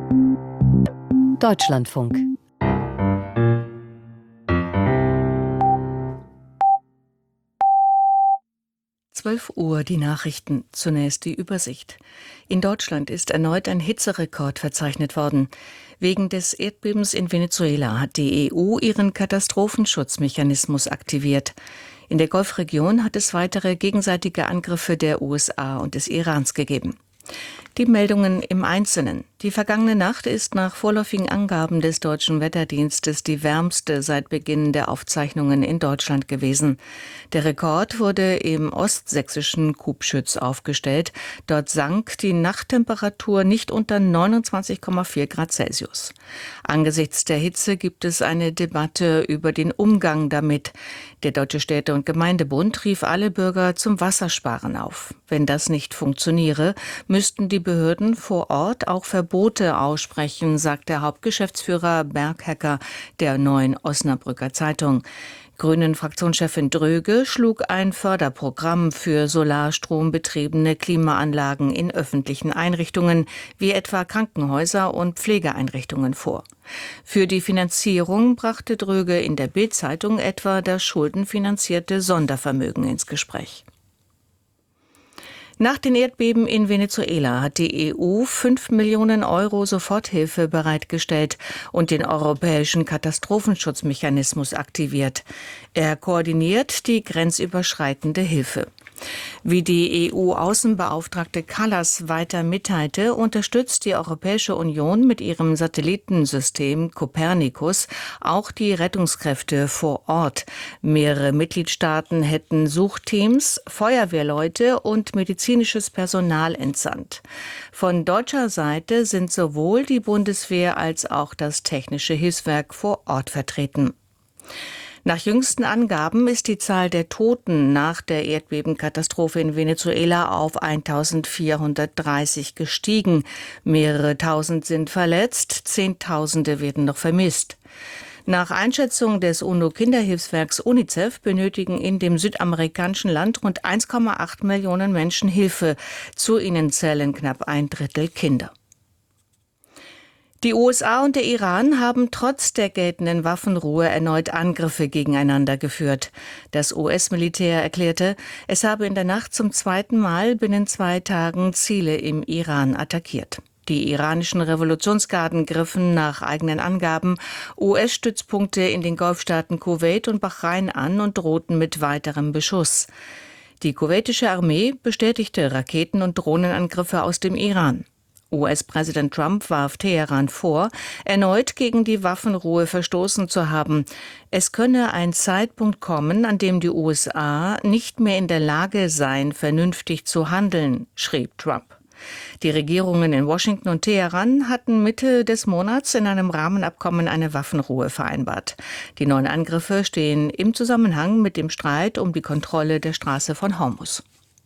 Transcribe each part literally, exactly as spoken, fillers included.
Deutschlandfunk. zwölf Uhr die Nachrichten. Zunächst die Übersicht. In Deutschland ist erneut ein Hitzerekord verzeichnet worden. Wegen des Erdbebens in Venezuela hat die E U ihren Katastrophenschutzmechanismus aktiviert. In der Golfregion hat es weitere gegenseitige Angriffe der U S A und des Irans gegeben. Die Meldungen im Einzelnen. Die vergangene Nacht ist nach vorläufigen Angaben des Deutschen Wetterdienstes die wärmste seit Beginn der Aufzeichnungen in Deutschland gewesen. Der Rekord wurde im ostsächsischen Kubschütz aufgestellt. Dort sank die Nachttemperatur nicht unter neunundzwanzig Komma vier Grad Celsius. Angesichts der Hitze gibt es eine Debatte über den Umgang damit. Der Deutsche Städte- und Gemeindebund rief alle Bürger zum Wassersparen auf. Wenn das nicht funktioniere, müssten die Behörden vor Ort auch Verbote aussprechen, sagt der Hauptgeschäftsführer Berghecker der Neuen Osnabrücker Zeitung. Grünen-Fraktionschefin Dröge schlug ein Förderprogramm für solarstrombetriebene Klimaanlagen in öffentlichen Einrichtungen wie etwa Krankenhäuser und Pflegeeinrichtungen vor. Für die Finanzierung brachte Dröge in der Bild-Zeitung etwa das schuldenfinanzierte Sondervermögen ins Gespräch. Nach den Erdbeben in Venezuela hat die E U fünf Millionen Euro Soforthilfe bereitgestellt und den europäischen Katastrophenschutzmechanismus aktiviert. Er koordiniert die grenzüberschreitende Hilfe. Wie die E U-Außenbeauftragte Kallas weiter mitteilte, unterstützt die Europäische Union mit ihrem Satellitensystem Copernicus auch die Rettungskräfte vor Ort. Mehrere Mitgliedstaaten hätten Suchteams, Feuerwehrleute und medizinisches Personal entsandt. Von deutscher Seite sind sowohl die Bundeswehr als auch das Technische Hilfswerk vor Ort vertreten. Nach jüngsten Angaben ist die Zahl der Toten nach der Erdbebenkatastrophe in Venezuela auf eintausendvierhundertdreißig gestiegen. Mehrere Tausend sind verletzt, Zehntausende werden noch vermisst. Nach Einschätzung des UNO-Kinderhilfswerks UNICEF benötigen in dem südamerikanischen Land rund eins Komma acht Millionen Menschen Hilfe. Zu ihnen zählen knapp ein Drittel Kinder. Die U S A und der Iran haben trotz der geltenden Waffenruhe erneut Angriffe gegeneinander geführt. Das U S-Militär erklärte, es habe in der Nacht zum zweiten Mal binnen zwei Tagen Ziele im Iran attackiert. Die iranischen Revolutionsgarden griffen nach eigenen Angaben U S-Stützpunkte in den Golfstaaten Kuwait und Bahrain an und drohten mit weiterem Beschuss. Die kuwaitische Armee bestätigte Raketen- und Drohnenangriffe aus dem Iran. U S-Präsident Trump warf Teheran vor, erneut gegen die Waffenruhe verstoßen zu haben. Es könne ein Zeitpunkt kommen, an dem die U S A nicht mehr in der Lage seien, vernünftig zu handeln, schrieb Trump. Die Regierungen in Washington und Teheran hatten Mitte des Monats in einem Rahmenabkommen eine Waffenruhe vereinbart. Die neuen Angriffe stehen im Zusammenhang mit dem Streit um die Kontrolle der Straße von Hormuz.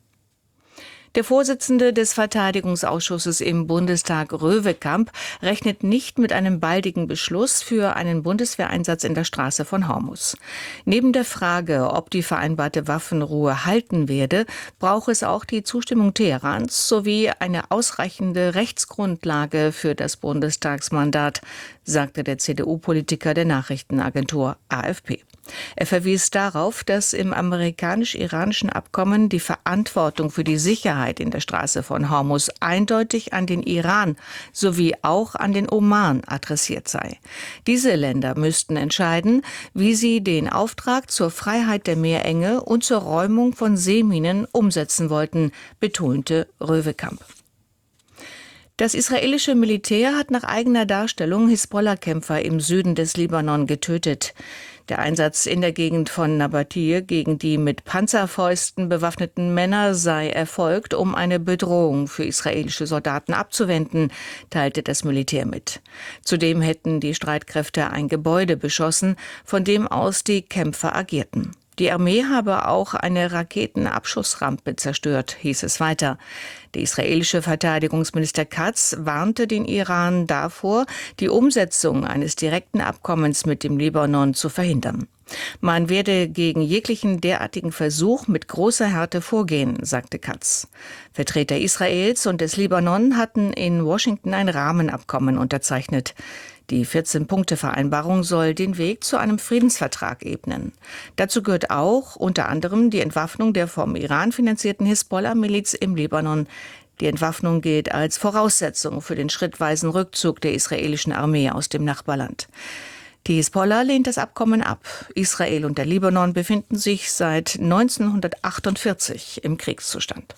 Der Vorsitzende des Verteidigungsausschusses im Bundestag, Röwekamp, rechnet nicht mit einem baldigen Beschluss für einen Bundeswehreinsatz in der Straße von Hormuz. Neben der Frage, ob die vereinbarte Waffenruhe halten werde, brauche es auch die Zustimmung Teherans sowie eine ausreichende Rechtsgrundlage für das Bundestagsmandat, sagte der C D U-Politiker der Nachrichtenagentur A F P. Er verwies darauf, dass im amerikanisch-iranischen Abkommen die Verantwortung für die Sicherheit in der Straße von Hormuz eindeutig an den Iran sowie auch an den Oman adressiert sei. Diese Länder müssten entscheiden, wie sie den Auftrag zur Freiheit der Meerenge und zur Räumung von Seeminen umsetzen wollten, betonte Röwekamp. Das israelische Militär hat nach eigener Darstellung Hisbollah-Kämpfer im Süden des Libanon getötet. Der Einsatz in der Gegend von Nabatir gegen die mit Panzerfäusten bewaffneten Männer sei erfolgt, um eine Bedrohung für israelische Soldaten abzuwenden, teilte das Militär mit. Zudem hätten die Streitkräfte ein Gebäude beschossen, von dem aus die Kämpfer agierten. Die Armee habe auch eine Raketenabschussrampe zerstört, hieß es weiter. Der israelische Verteidigungsminister Katz warnte den Iran davor, die Umsetzung eines direkten Abkommens mit dem Libanon zu verhindern. Man werde gegen jeglichen derartigen Versuch mit großer Härte vorgehen, sagte Katz. Vertreter Israels und des Libanon hatten in Washington ein Rahmenabkommen unterzeichnet. Die vierzehn-Punkte-Vereinbarung soll den Weg zu einem Friedensvertrag ebnen. Dazu gehört auch unter anderem die Entwaffnung der vom Iran finanzierten Hisbollah-Miliz im Libanon. Die Entwaffnung gilt als Voraussetzung für den schrittweisen Rückzug der israelischen Armee aus dem Nachbarland. Die Hisbollah lehnt das Abkommen ab. Israel und der Libanon befinden sich seit neunzehnhundertachtundvierzig im Kriegszustand.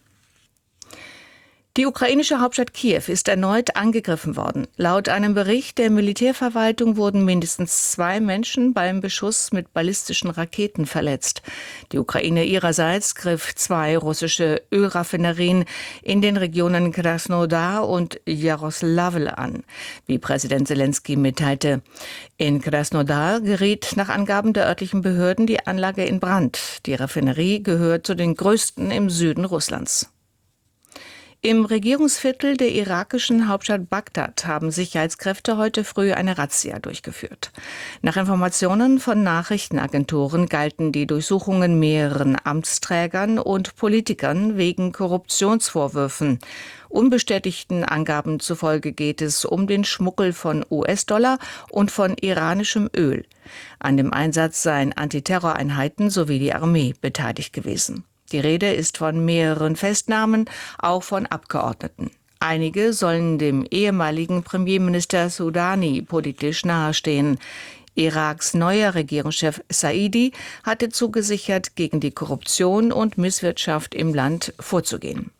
Die ukrainische Hauptstadt Kiew ist erneut angegriffen worden. Laut einem Bericht der Militärverwaltung wurden mindestens zwei Menschen beim Beschuss mit ballistischen Raketen verletzt. Die Ukraine ihrerseits griff zwei russische Ölraffinerien in den Regionen Krasnodar und Jaroslavl an, wie Präsident Selenskyj mitteilte. In Krasnodar geriet nach Angaben der örtlichen Behörden die Anlage in Brand. Die Raffinerie gehört zu den größten im Süden Russlands. Im Regierungsviertel der irakischen Hauptstadt Bagdad haben Sicherheitskräfte heute früh eine Razzia durchgeführt. Nach Informationen von Nachrichtenagenturen galten die Durchsuchungen mehreren Amtsträgern und Politikern wegen Korruptionsvorwürfen. Unbestätigten Angaben zufolge geht es um den Schmuggel von U S-Dollar und von iranischem Öl. An dem Einsatz seien Antiterroreinheiten sowie die Armee beteiligt gewesen. Die Rede ist von mehreren Festnahmen, auch von Abgeordneten. Einige sollen dem ehemaligen Premierminister Soudani politisch nahestehen. Iraks neuer Regierungschef Saidi hatte zugesichert, gegen die Korruption und Misswirtschaft im Land vorzugehen.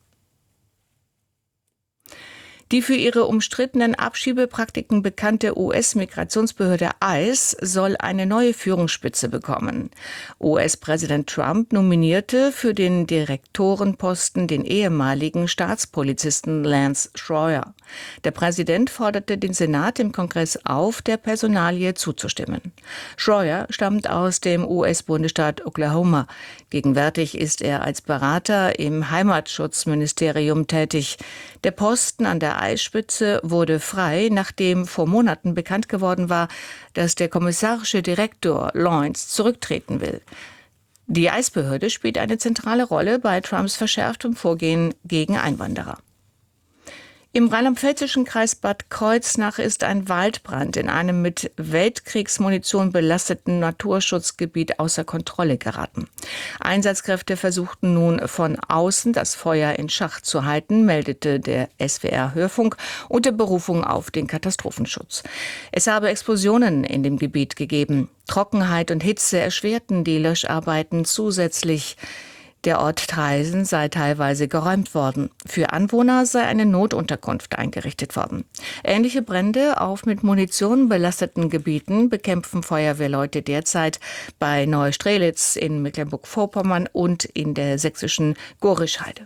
Die für ihre umstrittenen Abschiebepraktiken bekannte U S-Migrationsbehörde ICE soll eine neue Führungsspitze bekommen. U S-Präsident Trump nominierte für den Direktorenposten den ehemaligen Staatspolizisten Lance Schroyer. Der Präsident forderte den Senat im Kongress auf, der Personalie zuzustimmen. Schroyer stammt aus dem U S-Bundesstaat Oklahoma. Gegenwärtig ist er als Berater im Heimatschutzministerium tätig. Der Posten an der ICE-Spitze wurde frei, nachdem vor Monaten bekannt geworden war, dass der kommissarische Direktor Lawrence zurücktreten will. Die ICE-Behörde spielt eine zentrale Rolle bei Trumps verschärftem Vorgehen gegen Einwanderer. Im rheinland-pfälzischen Kreis Bad Kreuznach ist ein Waldbrand in einem mit Weltkriegsmunition belasteten Naturschutzgebiet außer Kontrolle geraten. Einsatzkräfte versuchten nun von außen das Feuer in Schach zu halten, meldete der S W R-Hörfunk unter Berufung auf den Katastrophenschutz. Es habe Explosionen in dem Gebiet gegeben. Trockenheit und Hitze erschwerten die Löscharbeiten zusätzlich. Der Ort Traisen sei teilweise geräumt worden. Für Anwohner sei eine Notunterkunft eingerichtet worden. Ähnliche Brände auf mit Munition belasteten Gebieten bekämpfen Feuerwehrleute derzeit bei Neustrelitz in Mecklenburg-Vorpommern und in der sächsischen Gorischheide.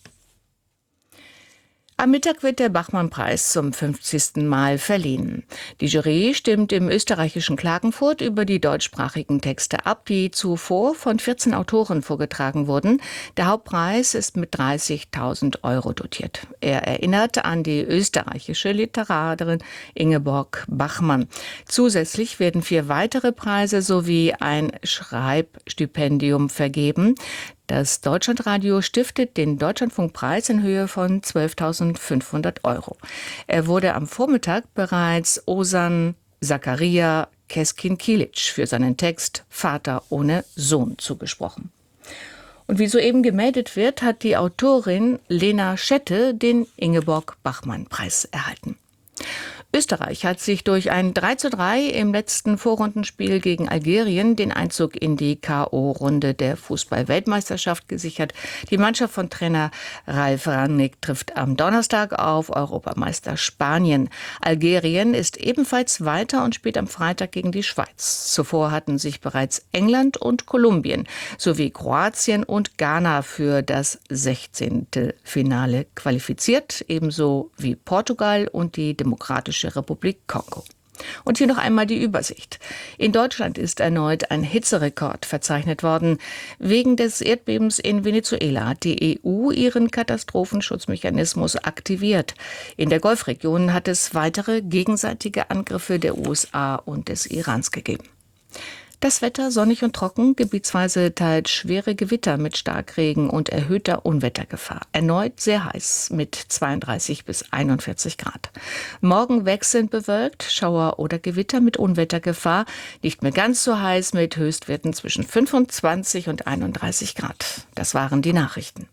Am Mittag wird der Bachmann-Preis zum fünfzigsten Mal verliehen. Die Jury stimmt im österreichischen Klagenfurt über die deutschsprachigen Texte ab, die zuvor von vierzehn Autoren vorgetragen wurden. Der Hauptpreis ist mit dreißigtausend Euro dotiert. Er erinnert an die österreichische Literatin Ingeborg Bachmann. Zusätzlich werden vier weitere Preise sowie ein Schreibstipendium vergeben. Das Deutschlandradio stiftet den Deutschlandfunkpreis in Höhe von zwölftausendfünfhundert Euro. Er wurde am Vormittag bereits Ozan Zakaria Keskin-Kilic für seinen Text Vater ohne Sohn zugesprochen. Und wie soeben gemeldet wird, hat die Autorin Lena Schette den Ingeborg-Bachmann-Preis erhalten. Österreich hat sich durch ein drei zu drei im letzten Vorrundenspiel gegen Algerien den Einzug in die K O-Runde der Fußball-Weltmeisterschaft gesichert. Die Mannschaft von Trainer Ralf Rangnick trifft am Donnerstag auf Europameister Spanien. Algerien ist ebenfalls weiter und spielt am Freitag gegen die Schweiz. Zuvor hatten sich bereits England und Kolumbien sowie Kroatien und Ghana für das sechzehnte Finale qualifiziert, ebenso wie Portugal und die Demokratische Republik Kongo. Und hier noch einmal die Übersicht. In Deutschland ist erneut ein Hitzerekord verzeichnet worden. Wegen des Erdbebens in Venezuela hat die E U ihren Katastrophenschutzmechanismus aktiviert. In der Golfregion hat es weitere gegenseitige Angriffe der U S A und des Irans gegeben. Das Wetter sonnig und trocken, gebietsweise teils schwere Gewitter mit Starkregen und erhöhter Unwettergefahr. Erneut sehr heiß mit zweiunddreißig bis einundvierzig Grad. Morgen wechselnd bewölkt, Schauer oder Gewitter mit Unwettergefahr. Nicht mehr ganz so heiß mit Höchstwerten zwischen fünfundzwanzig und einunddreißig Grad. Das waren die Nachrichten.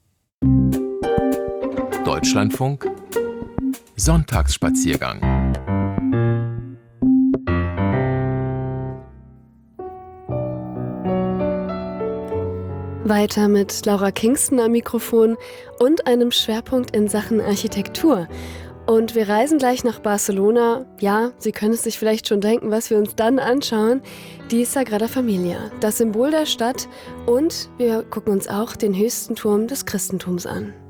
Deutschlandfunk Sonntagsspaziergang. Weiter mit Laura Kingston am Mikrofon und einem Schwerpunkt in Sachen Architektur. Und wir reisen gleich nach Barcelona. Ja, Sie können es sich vielleicht schon denken, was wir uns dann anschauen. Die Sagrada Familia, das Symbol der Stadt. Und wir gucken uns auch den höchsten Turm des Christentums an.